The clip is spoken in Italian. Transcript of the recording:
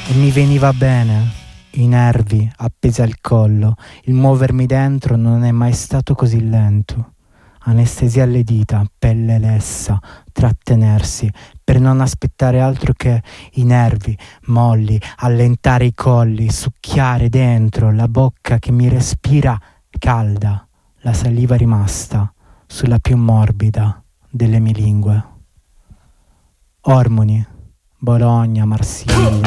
e mi veniva bene. I nervi appesi al collo, il muovermi dentro non è mai stato così lento. Anestesia alle dita, pelle lessa, trattenersi per non aspettare altro che i nervi molli, allentare i colli, succhiare dentro la bocca che mi respira calda, la saliva rimasta sulla più morbida delle mie lingue. Ormoni, Bologna, Marsiglia,